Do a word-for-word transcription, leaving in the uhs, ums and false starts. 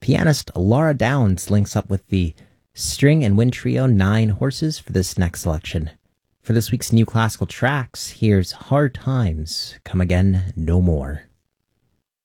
Pianist Laura Downs links up with the String and Wind Trio Nine Horses for this next selection. For this week's new classical tracks, here's Hard Times, Come Again No More.